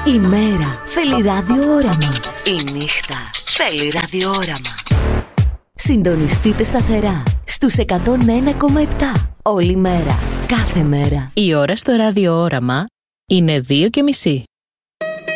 Η μέρα θέλει ραδιόραμα. Η νύχτα θέλει ραδιόραμα. Συντονιστείτε σταθερά στους 101,7 όλη μέρα, κάθε μέρα. Η ώρα στο ραδιόραμα είναι 2:30.